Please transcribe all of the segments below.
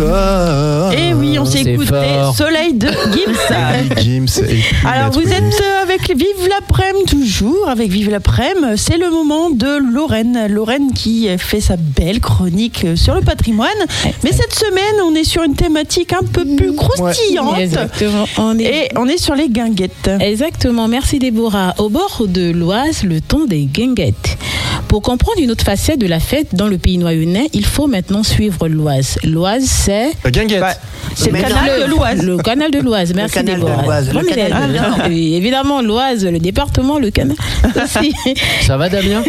Et oui, on s'est écouté fort. Soleil de Gims. Alors vous êtes avec Vive l'après-midi toujours, avec Vive l'après-midi, c'est le moment de Lorraine qui fait sa belle chronique sur le patrimoine. Mais cette semaine, on est sur une thématique un peu plus croustillante. Exactement. On est sur les guinguettes. Exactement, merci Déborah. Au bord de l'Oise, le temps des guinguettes. Pour comprendre une autre facette de la fête dans le pays noyonnais, il faut maintenant suivre l'Oise. L'Oise, c'est... La guinguette. C'est le canal de l'Oise. Le canal de l'Oise, merci Le canal de Déborah. l'Oise, le canal de l'Oise. Oui, évidemment, l'Oise, le département, le canal aussi. Ça va, Damien?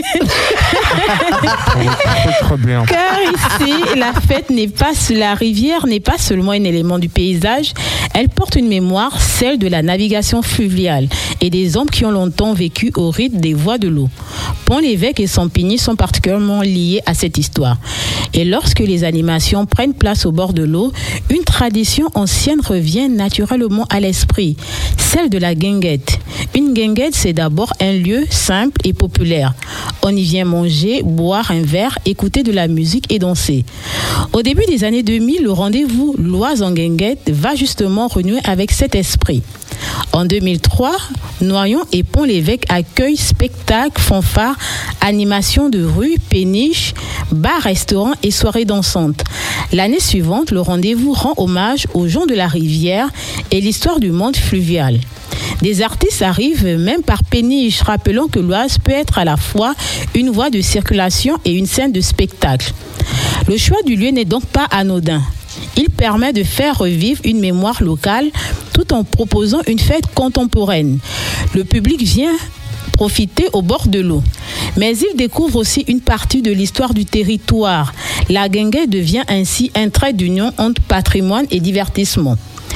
Trop bien. Car ici, la fête la rivière n'est pas seulement un élément du paysage, elle porte une mémoire, celle de la navigation fluviale et des hommes qui ont longtemps vécu au rythme des voies de l'eau. Pont-l'Évêque et Sampigny sont particulièrement liés à cette histoire. Et lorsque les animations prennent place au bord de l'eau, une tradition ancienne revient naturellement à l'esprit, celle de la guinguette. Une guinguette, c'est d'abord un lieu simple et populaire. On y vient manger, boire un verre, écouter de la musique et danser. Au début des années 2000, le rendez-vous l'Oise en guinguette va justement renouer avec cet esprit. En 2003, Noyon et Pont-l'Évêque accueillent spectacles, fanfares, animations de rue, péniches, bars, restaurants et soirées dansantes. L'année suivante, le rendez-vous rend hommage aux gens de la rivière et l'histoire du monde fluvial. Des artistes arrivent même par péniche, rappelant que l'Oise peut être à la fois une voie de circulation et une scène de spectacle. Le choix du lieu n'est donc pas anodin. Il permet de faire revivre une mémoire locale tout en proposant une fête contemporaine. Le public vient profiter au bord de l'eau. Mais il découvre aussi une partie de l'histoire du territoire. La guinguette devient ainsi un trait d'union entre patrimoine et divertissement.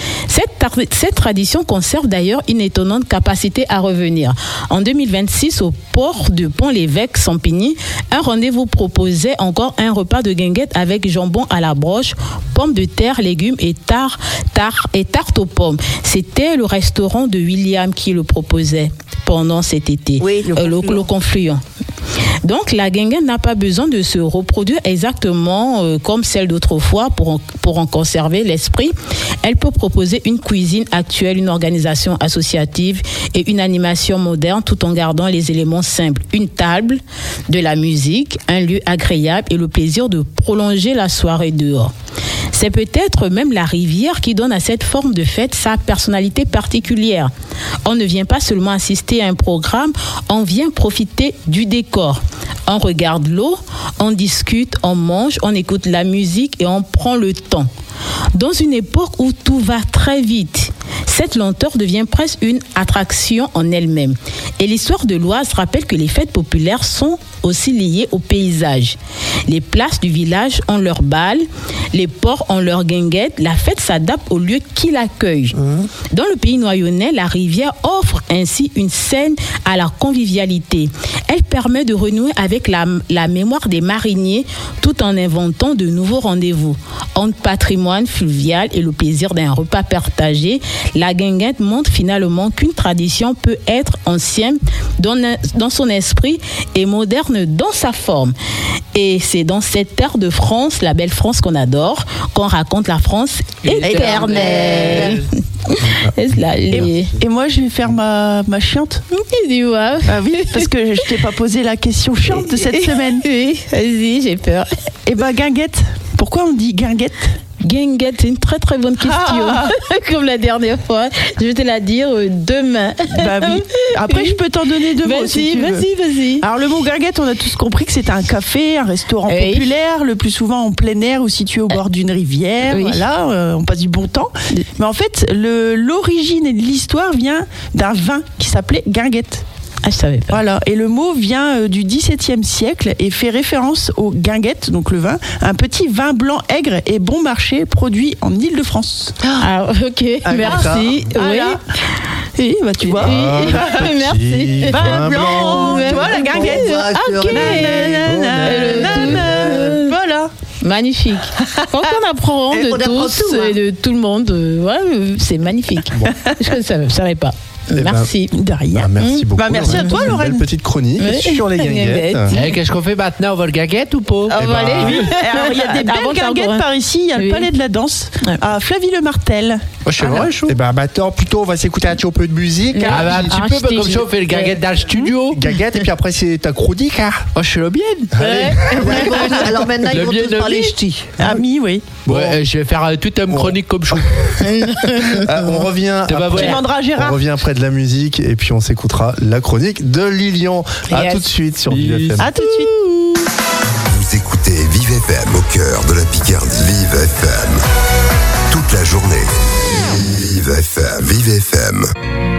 Cette tradition conserve d'ailleurs une étonnante capacité à revenir. En 2026, au port de Pont-l'Évêque, Sampigny, un rendez-vous proposait encore un repas de guinguette avec jambon à la broche, pommes de terre, légumes et tarte aux pommes. C'était le restaurant de William qui le proposait pendant cet été, oui, le Confluent. Donc la guinguette n'a pas besoin de se reproduire exactement comme celle d'autrefois pour en conserver l'esprit. Elle peut proposer une cuisine actuelle, une organisation associative et une animation moderne tout en gardant les éléments simples. Une table, de la musique, un lieu agréable et le plaisir de prolonger la soirée dehors. C'est peut-être même la rivière qui donne à cette forme de fête sa personnalité particulière. On ne vient pas seulement assister à un programme, on vient profiter du décor. On regarde l'eau, on discute, on mange, on écoute la musique et on prend le temps. Dans une époque où tout va très vite, cette lenteur devient presque une attraction en elle-même. Et l'histoire de l'Oise rappelle que les fêtes populaires sont aussi liées au paysage. Les places du village ont leur bal, les ports ont leur guinguette. La fête s'adapte au lieu qui l'accueille. Dans le pays noyonnais, la rivière offre ainsi une scène à la convivialité. Elle permet de renouer avec la mémoire des mariniers tout en inventant de nouveaux rendez-vous. Entre patrimoine fluvial et le plaisir d'un repas partagé, la guinguette montre finalement qu'une tradition peut être ancienne dans son esprit et moderne dans sa forme. Et c'est dans cette terre de France, la belle France qu'on adore, qu'on raconte la France éternelle. Et moi, je vais faire ma chiante. Ah oui, parce que je t'ai pas posé la question chiante de cette semaine. Oui, vas-y, j'ai peur. Eh ben, guinguette. Pourquoi on dit guinguette? Guinguette, c'est une très très bonne question. Comme la dernière fois, je vais te la dire demain. Bah oui. Après, je peux t'en donner deux mots. Vas-y. Alors, le mot guinguette, on a tous compris que c'était un café, un restaurant populaire, le plus souvent en plein air ou situé au bord d'une rivière. Oui. Voilà, on passe du bon temps. Mais en fait, l'origine et l'histoire vient d'un vin qui s'appelait guinguette. Ah, je savais pas. Voilà, et le mot vient du XVIIe siècle et fait référence aux guinguettes, donc le vin, un petit vin blanc aigre et bon marché produit en Île-de-France. Ah, ok, merci. Oui. Oui, bah tu vois. Merci. Vin blanc, tu vois la guinguette. Ok. Voilà. Magnifique. Quand on apprend de tous et de tout le monde, c'est magnifique. Bon. Je ne savais pas. Merci. De rien. Merci beaucoup. Merci à toi, Une Lorraine. belle petite chronique sur les guinguettes. Qu'est-ce qu'on fait maintenant? On va le guinguette ou pas? On va aller vite. Alors, il y a des belles guinguettes par ici. Il y a le Palais de la Danse à Flavie-le-Martel. C'est vrai, chaud. Attends, plutôt, on va s'écouter un petit peu de musique. Ah bah un petit peu, bah, comme ça on fait le guinguette dans le studio. Guinguette, et puis après, c'est ta chronique. Hein. Oh, je suis le bien. Alors maintenant, ils vont tous parler ch'ti. Ami, oui. Ouais, je vais faire toute une chronique comme chou. On revient. Tu demanderas à Gérard. On revient après de la musique et puis on s'écoutera la chronique de Lilian. À tout de suite sur Vive FM. À tout de suite. Vous écoutez Vive FM au cœur de la Picardie. Vive FM. Toute la journée. Vive FM. Vive FM.